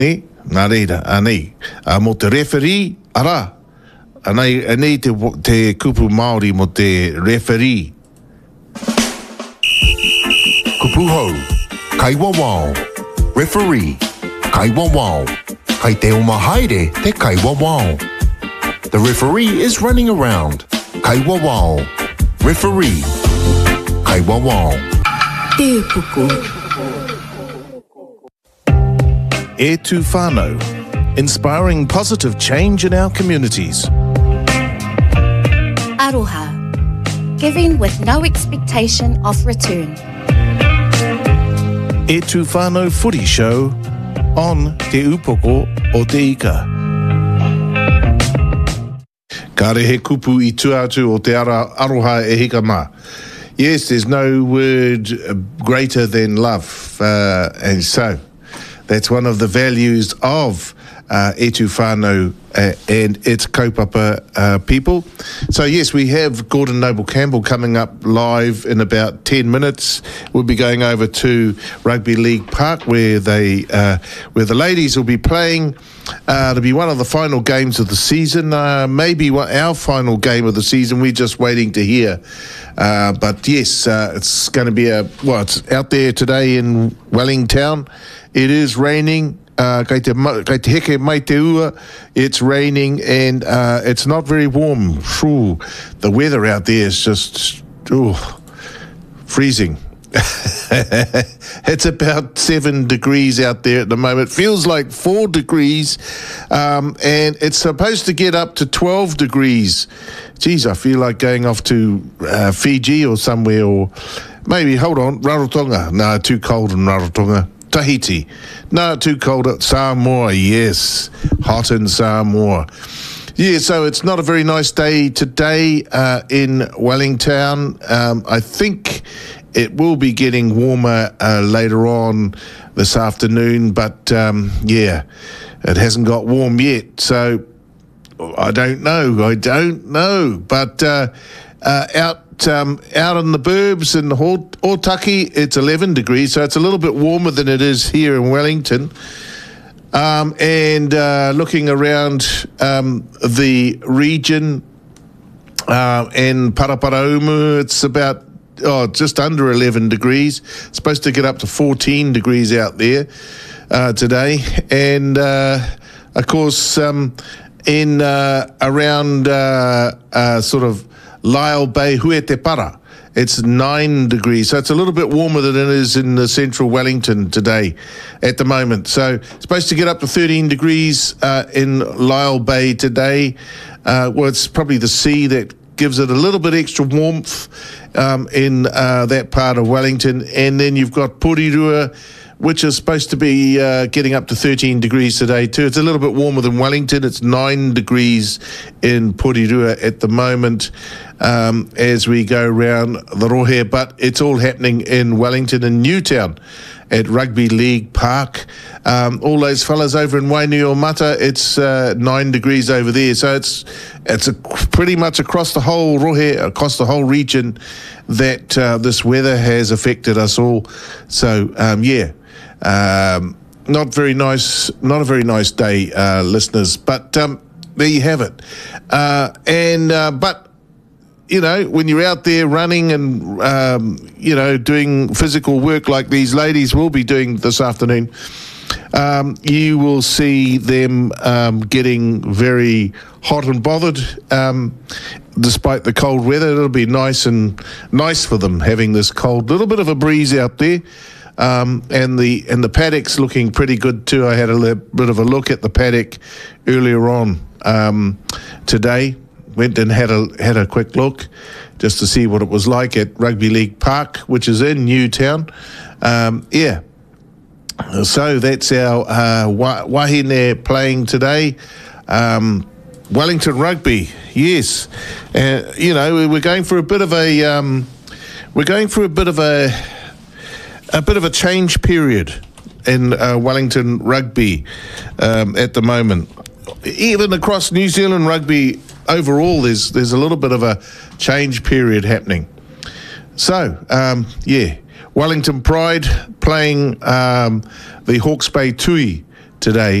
Nā reira, anei. Mo te referee, ara. Anei te kupu Māori mo te referee. Kupu hou, kai wawao. Referee, kai wawao. Kai te o mahaere, te kai wawao. The referee is running around. Kai wawao. Referee, kai wawao. Te upuku. E Tu Whānau, inspiring positive change in our communities. Aroha, giving with no expectation of return. E Tu Whānau Footy Show on Te Upoko o Te Ika. Ka re he kupu I tuatu o te aroha e hika mā. Yes, there's no word greater than love. And so, that's one of the values of E Tu Whānau and its kaupapa people. So yes, we have Gordon Noble Campbell coming up live in about 10 minutes. We'll be going over to Rugby League Park where the ladies will be playing. It'll be one of the final games of the season, maybe our final game of the season. We're just waiting to hear. But yes, it's going to be it's out there today in Wellington. It is raining. Kei te heke mai te ua, it's raining and it's not very warm. Shoo, the weather out there is just freezing. It's about 7 degrees out there at the moment. Feels like 4 degrees, and it's supposed to get up to 12 degrees. Geez, I feel like going off to Fiji or somewhere, or maybe, hold on, Rarotonga. No, too cold in Rarotonga. Tahiti. No, too cold at Samoa. Yes, hot in Samoa. Yeah, so it's not a very nice day today in Wellington. I think it will be getting warmer later on this afternoon, but yeah, it hasn't got warm yet. So I don't know. But out in the burbs in Otaki, it's 11 degrees, so it's a little bit warmer than it is here in Wellington. And looking around the region in Paraparaumu, it's about just under 11 degrees. It's supposed to get up to 14 degrees out there today. And, of course, in around sort of Lyle Bay, Huetepara, it's 9 degrees. So it's a little bit warmer than it is in the central Wellington today at the moment. So it's supposed to get up to 13 degrees in Lyle Bay today. Well, it's probably the sea that gives it a little bit extra warmth in that part of Wellington. And then you've got Porirua, which is supposed to be getting up to 13 degrees today too. It's a little bit warmer than Wellington. It's 9 degrees in Porirua at the moment as we go around the rohe. But it's all happening in Wellington and Newtown at Rugby League Park. All those fellas over in Wainuiomata, it's 9 degrees over there. So it's pretty much across the whole rohe, across the whole region, that this weather has affected us all. So yeah. Not a very nice day, listeners. But there you have it. But you know, when you're out there running and doing physical work like these ladies will be doing this afternoon, you will see them getting very hot and bothered. Despite the cold weather, it'll be nice for them having this cold little bit of a breeze out there. And the paddock's looking pretty good too. I had a bit of a look at the paddock earlier on today. Went and had a quick look just to see what it was like at Rugby League Park, which is in Newtown. Yeah. So that's our wahine playing today. Wellington Rugby, yes. We're going for a bit of a change period in Wellington Rugby at the moment. Even across New Zealand Rugby overall, there's a little bit of a change period happening. So, Wellington Pride playing the Hawke's Bay Tui today.